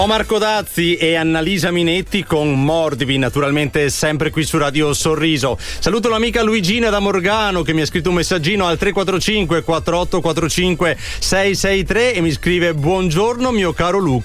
Marco Dazzi e Annalisa Minetti con Mordivi, naturalmente sempre qui su Radio Sorriso. Saluto l'amica Luigina da Morgano che mi ha scritto un messaggino al 345 4845 663 e mi scrive: buongiorno mio caro Luca.